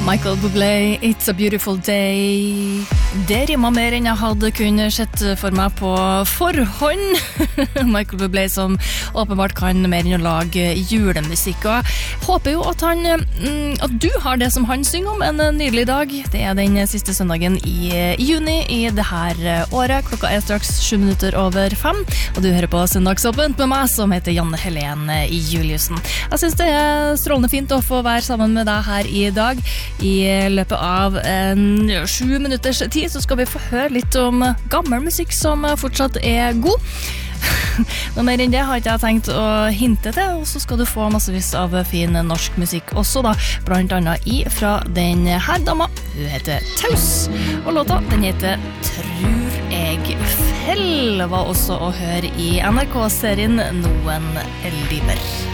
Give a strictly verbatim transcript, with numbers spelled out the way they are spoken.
Michael Bublé, It's a Beautiful Day. Det rimer mer enn jeg hadde kunnet sett for meg på forhånd. Michael Bublé som åpenbart kan mer enn å lage julemusikk. Og jeg håper jo at, han, at du har det som han synger om en nydelig dag. Det er den siste søndagen i juni i det her året. Klokka er straks sju minutter over fem, og du hører på Søndagsåpent med meg, som heter Janne Helene Juliussen. Jeg synes det er strålende fint å få være sammen med deg her i dag. I løpet av en sju minutters tid så skal vi få høre litt om gammel musikk som fortsatt er god. Noe mer enn det har ikke jeg tenkt å hinte til, og så skal du få massevis av fin norsk musikk også da, blant annet i fra den her dama. Hun heter Taus, og låta den heter Tror jeg fell, var også å høre i N R K-serien Noen Liver.